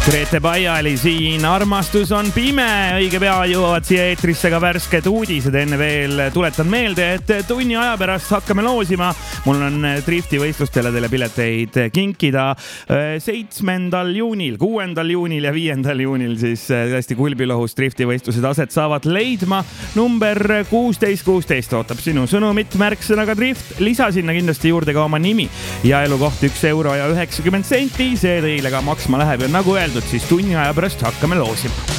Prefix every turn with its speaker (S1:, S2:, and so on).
S1: Grete Baia oli siin, armastus on pime, õige pea jõuavad siia eetrisse ka värsked uudised, enne veel tuletan meelde, et tunni aja pärast hakkame loosima. Mul on drifti võistlustele teile pileteid kinkida 7. juunil, 6. juunil ja 5. juunil siis tõesti Kulbilohus drifti võistlused aset saavad leidma. Number 1616 ootab sinu sõnumit märksõnaga drift, lisa sinna kindlasti juurde ka oma nimi ja elukoht 1 € ja 90 senti, see teile ka maksma läheb ja nagu öeldud, siis tunni aja pärast hakkame loosima.